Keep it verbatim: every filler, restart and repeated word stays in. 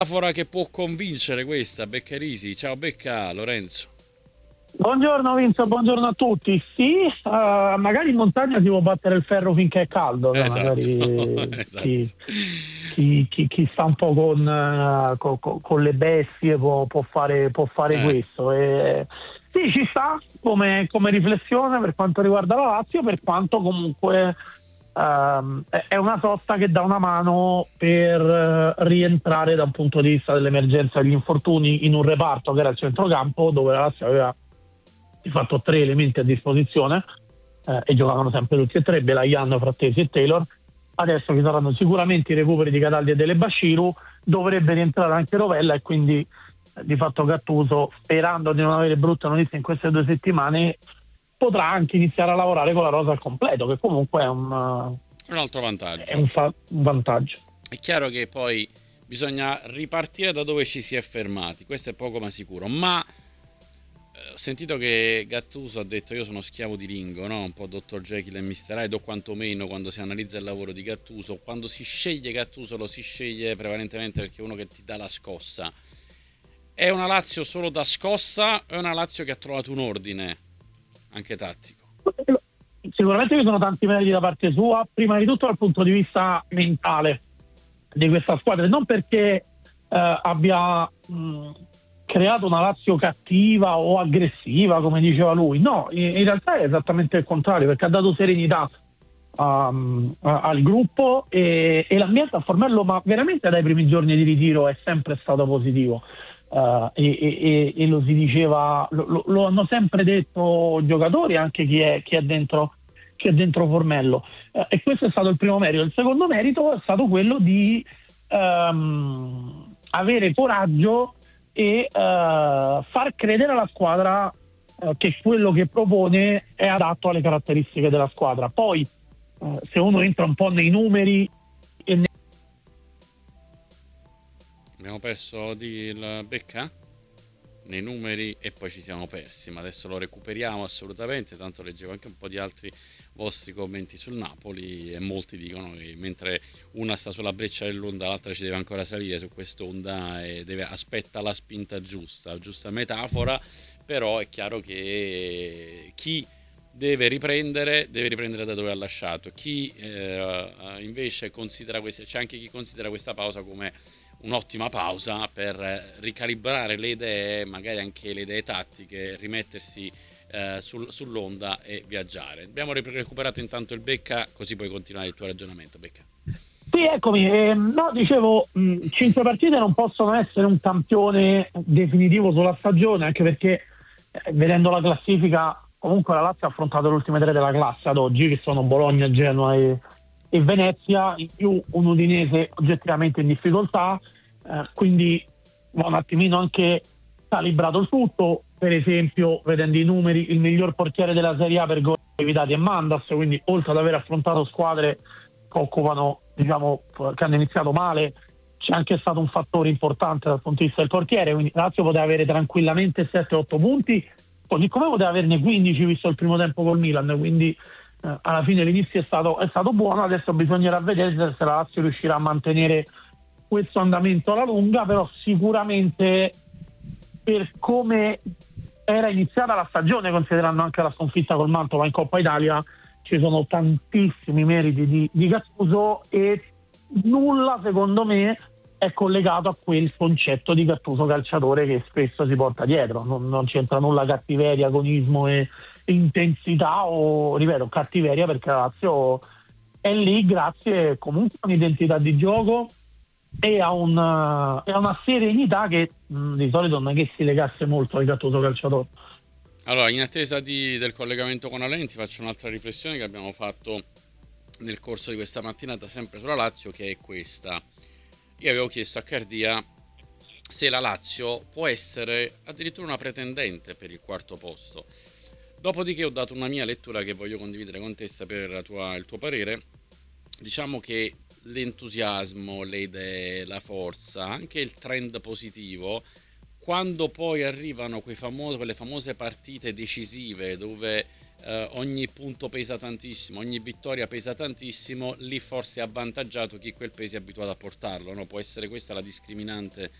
metafora che può convincere questa, Beccarisi. Ciao Becca, Lorenzo. Buongiorno Vinzo, buongiorno a tutti. Sì, eh, magari in montagna si può battere il ferro finché è caldo, sai, Esatto, magari chi, esatto. chi- chi- chi sta un po' con, eh, co- co- con le bestie può, può fare, può fare Eh, questo. E, sì, ci sta come, come riflessione per quanto riguarda la Lazio, per quanto comunque ehm, è è una sosta che dà una mano per eh, rientrare da un punto di vista dell'emergenza degli infortuni in un reparto che era il centrocampo, dove la Lazio aveva di fatto tre elementi a disposizione, eh, e giocavano sempre tutti e tre, Belayan, Frattesi e Taylor. Adesso ci saranno sicuramente i recuperi di Cataldi e delle Basciru, dovrebbe rientrare anche Rovella e quindi eh, di fatto Gattuso, sperando di non avere brutte notizie in queste due settimane, potrà anche iniziare a lavorare con la rosa al completo, che comunque è un, un altro eh, è vantaggio. un, fa- un vantaggio. È chiaro che poi bisogna ripartire da dove ci si è fermati, questo è poco ma sicuro, ma eh, ho sentito che Gattuso ha detto io sono schiavo di Ringo, no? Un po' dottor Jekyll e mister Hyde, o quantomeno quando si analizza il lavoro di Gattuso, quando si sceglie Gattuso lo si sceglie prevalentemente perché è uno che ti dà la scossa. È una Lazio solo da scossa o è una Lazio che ha trovato un ordine anche tattico? Sicuramente ci sono tanti meriti da parte sua, prima di tutto dal punto di vista mentale di questa squadra, non perché eh, abbia mh, creato una Lazio cattiva o aggressiva, come diceva lui, no, in, in realtà è esattamente il contrario, perché ha dato serenità um, a- al gruppo e, e l'ambiente a Formello, ma veramente dai primi giorni di ritiro è sempre stato positivo. Uh, e, e- e lo si diceva, lo, lo- lo hanno sempre detto giocatori, anche chi è, chi è dentro, chi è dentro Formello. Uh, e questo è stato il primo merito. Il secondo merito è stato quello di um, avere coraggio e uh, far credere alla squadra uh, che quello che propone è adatto alle caratteristiche della squadra. Poi, uh, se uno entra un po' nei numeri e nei Abbiamo perso di il Becca nei numeri e poi ci siamo persi, ma adesso lo recuperiamo assolutamente, tanto leggevo anche un po' di altri vostri commenti sul Napoli e molti dicono che mentre una sta sulla breccia dell'onda l'altra ci deve ancora salire su quest'onda e deve, aspetta la spinta giusta, giusta metafora, però è chiaro che chi deve riprendere deve riprendere da dove ha lasciato, chi eh, invece considera questa, c'è anche chi considera questa pausa come un'ottima pausa per ricalibrare le idee, magari anche le idee tattiche, rimettersi eh, sul, sull'onda e viaggiare. Abbiamo recuperato intanto il Becca, così puoi continuare il tuo ragionamento, Becca. Sì, eccomi. Eh, no, dicevo, mh, cinque partite non possono essere un campione definitivo sulla stagione, anche perché eh, vedendo la classifica, comunque la Lazio ha affrontato le ultime tre della classe ad oggi, che sono Bologna, Genoa e, e Venezia, in più un Udinese oggettivamente in difficoltà, eh, quindi va un attimino anche calibrato il tutto. Per esempio, vedendo i numeri, il miglior portiere della Serie A per gol evitati è Mandas, quindi oltre ad aver affrontato squadre che occupano, diciamo, che hanno iniziato male, c'è anche stato un fattore importante dal punto di vista del portiere, quindi Lazio poteva avere tranquillamente sette otto punti, così come poteva averne quindici visto il primo tempo col Milan, quindi eh, alla fine l'inizio è stato, è stato buono. Adesso bisognerà vedere se la Lazio riuscirà a mantenere questo andamento alla lunga, però sicuramente per come era iniziata la stagione, considerando anche la sconfitta col Mantova in Coppa Italia, ci sono tantissimi meriti di, di Gattuso e nulla, secondo me, è collegato a quel concetto di Gattuso calciatore che spesso si porta dietro. Non, non c'entra nulla cattiveria, agonismo e, e intensità, o ripeto, cattiveria, perché la Lazio è lì grazie comunque a un'identità di gioco e a, un, e a una serenità che mh, di solito non è che si legasse molto al Gattuso calciatore. Allora, in attesa di, del collegamento con Alenti, faccio un'altra riflessione che abbiamo fatto nel corso di questa mattinata, sempre sulla Lazio, che è questa. Io avevo chiesto a Cardia se la Lazio può essere addirittura una pretendente per il quarto posto. Dopodiché ho dato una mia lettura che voglio condividere con te, sapere la tua, il tuo parere. Diciamo che l'entusiasmo, le idee, la forza, anche il trend positivo, quando poi arrivano quei famosi, quelle famose partite decisive dove eh, ogni punto pesa tantissimo, ogni vittoria pesa tantissimo, lì forse è avvantaggiato chi quel peso è abituato a portarlo, no? Può essere questa la discriminante